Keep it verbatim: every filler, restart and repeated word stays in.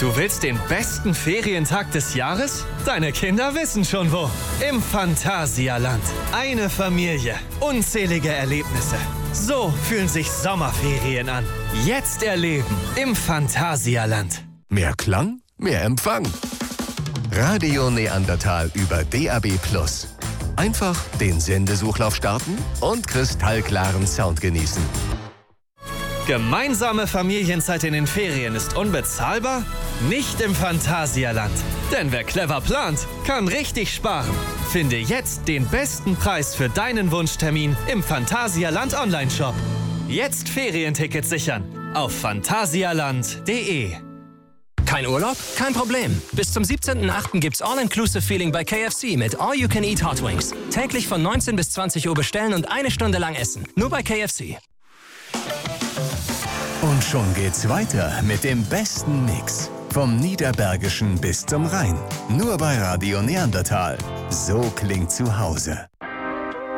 Du willst den besten Ferientag des Jahres? Deine Kinder wissen schon wo. Im Phantasialand. Eine Familie. Unzählige Erlebnisse. So fühlen sich Sommerferien an. Jetzt erleben im Phantasialand. Mehr Klang, mehr Empfang. Radio Neandertal über D A B plus. Einfach den Sendesuchlauf starten und kristallklaren Sound genießen. Gemeinsame Familienzeit in den Ferien ist unbezahlbar? Nicht im Phantasialand. Denn wer clever plant, kann richtig sparen. Finde jetzt den besten Preis für deinen Wunschtermin im Phantasialand Online-Shop. Jetzt Ferientickets sichern auf phantasialand punkt de. Kein Urlaub? Kein Problem. Bis zum siebzehnten achten gibt's All-Inclusive-Feeling bei K F C mit All You Can Eat Hot Wings. Täglich von neunzehn bis zwanzig Uhr bestellen und eine Stunde lang essen. Nur bei K F C. Und schon geht's weiter mit dem besten Mix. Vom Niederbergischen bis zum Rhein. Nur bei Radio Neandertal. So klingt zu Hause.